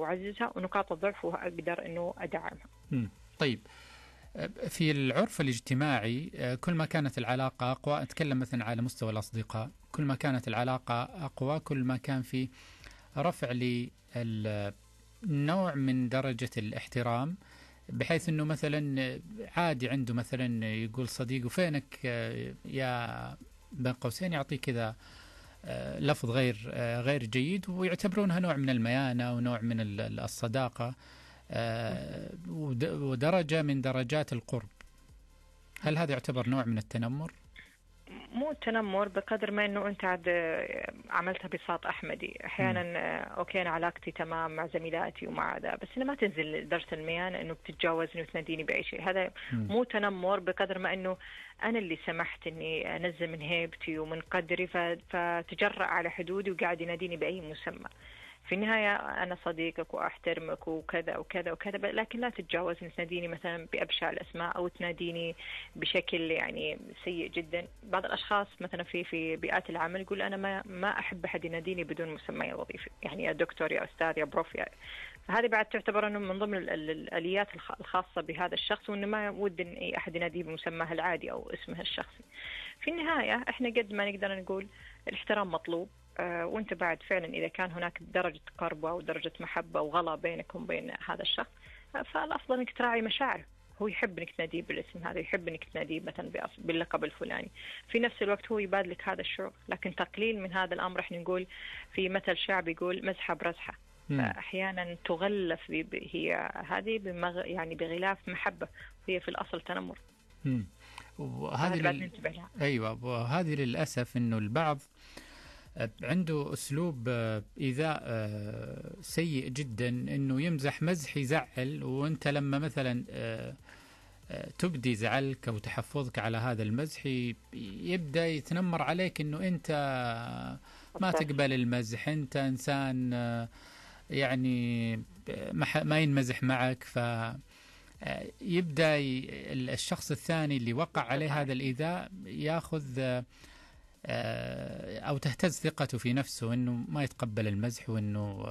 وأعززها، ونقاط الضعف وأقدر إنه أدعمها. طيب، في العرف الاجتماعي كل ما كانت العلاقة أقوى، أتكلم مثلا على مستوى الأصدقاء، كل ما كانت العلاقة أقوى كل ما كان في رفع لنوع من درجة الاحترام، بحيث أنه مثلا عادي عنده مثلا يقول صديقه فينك يا بين قوسين، يعطيه كذا لفظ غير جيد، ويعتبرونها نوع من الميانة ونوع من الصداقة ودرجة من درجات القرب. هل هذا يعتبر نوع من التنمر؟ مو التنمر بقدر ما انه انت عاد عملتها بساط احمدي. احيانا اوكي انا علاقتي تمام مع زميلاتي ومع ذا، بس انا ما تنزل لدرجه الميانه انه بتتجاوزني وتناديني باي شيء. هذا مو تنمر بقدر ما انه انا اللي سمحت اني انزل من هيبتي ومن قدري، فتجرأ على حدودي وقاعد يناديني باي مسمى. في النهاية أنا صديقك وأحترمك وكذا وكذا وكذا، لكن لا تتجاوزني، تناديني مثلا بأبشع الأسماء أو تناديني بشكل يعني سيء جدا. بعض الأشخاص مثلا في بيئات العمل يقول أنا ما أحب أحد يناديني بدون مسمى وظيفي، يعني يا دكتور يا أستاذ يا بروف يعني. فهذه بعد تعتبر أنه من ضمن الآليات الخاصة بهذا الشخص، وأنه ما ود أن أي أحد يناديه بمسماه العادي أو اسمه الشخصي. في النهاية إحنا قد ما نقدر نقول الاحترام مطلوب، وانت بعد فعلا اذا كان هناك درجه قرب او درجه محبه وغلا بينكم وبين هذا الشخص، فالافضل انك تراعي مشاعره. هو يحب انك تناديه بالاسم هذا، يحب انك تناديه مثلا باللقب الفلاني، في نفس الوقت هو يبادلك هذا الشعور. لكن تقليل من هذا الامر، احنا نقول في مثل شعبي يقول مزحه برزحه، فاحيانا تغلف هي هذه يعني بغلاف محبه، وهي في الاصل تنمر. وهذه ايوه، وهذه للاسف انه البعض عنده أسلوب إيذاء سيء جدا، إنه يمزح مزح يزعل، وأنت لما مثلا تبدي زعلك أو تحفظك على هذا المزح يبدأ يتنمر عليك، إنه أنت ما تقبل المزح، أنت إنسان يعني ما ينمزح معك. فيبدأ الشخص الثاني اللي وقع عليه هذا الإيذاء يأخذ أو تهتز ثقته في نفسه، إنه ما يتقبل المزح، وإنه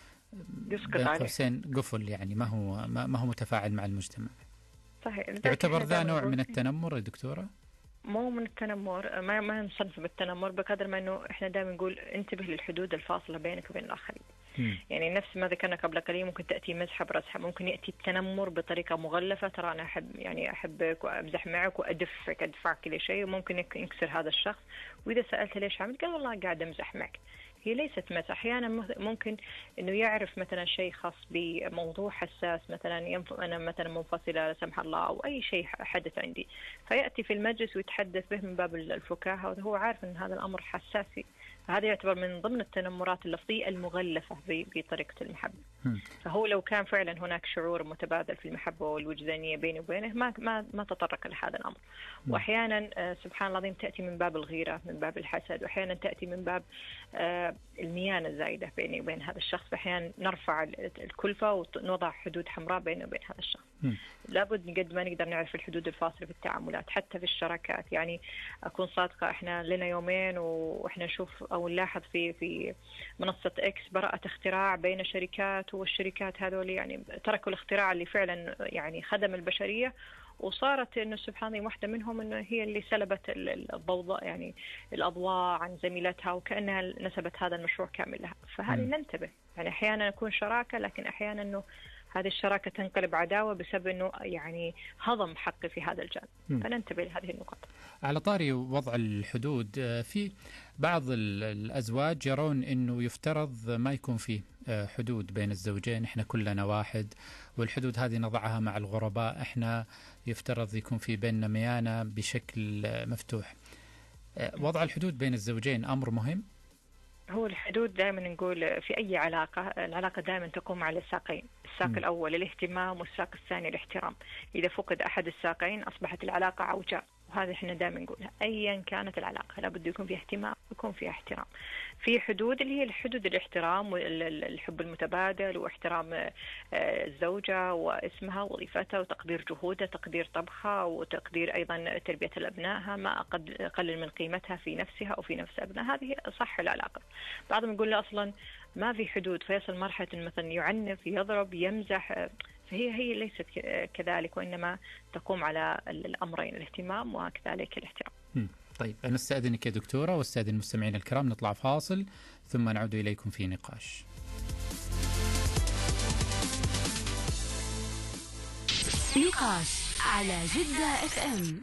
بين قوسين قفل، يعني ما هو متفاعل مع المجتمع. صحيح. يعتبر ذا نوع من التنمر يا دكتورة؟ مو من التنمر، ما نصنف بالتنمر بقدر ما إنه إحنا دائما نقول انتبه للحدود الفاصلة بينك وبين الآخرين. يعني نفس ما ذكرنا قبل قليل، ممكن تأتي مزحة برزحة، ممكن يأتي التنمر بطريقة مغلفة، ترى أنا أحبك وأمزح معك أدفعك كل شيء، وممكن ينكسر هذا الشخص. وإذا سألت ليش عملت، قال والله قاعد أمزح معك. هي ليست مزح. أحيانا ممكن إنه يعرف مثلا شيء خاص بموضوع حساس، مثلا أنا مثلا منفصلة لا سمح الله أو أي شيء حدث عندي، فيأتي في المجلس ويتحدث به من باب الفكاهة، وهو عارف أن هذا الأمر حساسي. فهذا يعتبر من ضمن التنمرات اللفظية المغلفة بطريقة المحبة. فهو لو كان فعلا هناك شعور متبادل في المحبة والوجدانية بيني وبينه ما تطرق لهذا الأمر. وأحيانا سبحان الله العظيم تأتي من باب الغيرة، من باب الحسد، وأحيانا تأتي من باب الميانة الزايدة بيني وبين هذا الشخص. فأحيانا نرفع الكلفة ونوضع حدود حمراء بيني وبين هذا الشخص. لابد قد ما نقدر نعرف الحدود الفاصلة في التعاملات، حتى في الشراكات. يعني أكون صادقة، إحنا لنا يومين وإحنا نشوف أو نلاحظ في منصة إكس براءة اختراع بين شركات، والشركات هذول يعني تركوا الاختراع اللي فعلا يعني خدم البشرية، وصارت إنه سبحان الله واحدة منهم إنه هي اللي سلبت الضوضاء يعني الأضواء عن زميلتها، وكأنها نسبت هذا المشروع كامل لها. فهذه ننتبه. يعني أحيانا يكون شراكة، لكن أحيانا إنه هذه الشراكة تنقلب عداوة بسبب أنه يعني هضم حقي في هذا الجانب. فننتبه لهذه النقاط. على طاري وضع الحدود، في بعض الأزواج يرون أنه يفترض ما يكون فيه حدود بين الزوجين، إحنا كلنا واحد، والحدود هذه نضعها مع الغرباء، إحنا يفترض يكون في بيننا ميانة بشكل مفتوح. وضع الحدود بين الزوجين أمر مهم. هو الحدود دائما نقول في أي علاقة، العلاقة دائما تقوم على ساقين، الساق الأول الاهتمام والساق الثاني الاحترام. إذا فقد أحد الساقين أصبحت العلاقة عوجاء، وهذا احنا دائما نقولها، ايا كانت العلاقه لابد يكون فيها اهتمام، يكون فيها احترام، في حدود اللي هي حدود الاحترام والحب المتبادل، واحترام الزوجه واسمها ووظيفتها وتقدير جهودها، تقدير طبخها، وتقدير ايضا تربيه الابنائها، ما اقلل من قيمتها في نفسها او في نفس ابنائها. هذه صح العلاقه. بعضهم يقول له اصلا ما في حدود، فيصل مرحله مثلا يعنف، يضرب، يمزح، فهي ليست كذلك، وإنما تقوم على الأمرين، الاهتمام وكذلك الاحترام. طيب أنا استأذنك يا دكتورة واستأذن المستمعين الكرام، نطلع فاصل ثم نعود إليكم في نقاش. نقاش على جدة FM.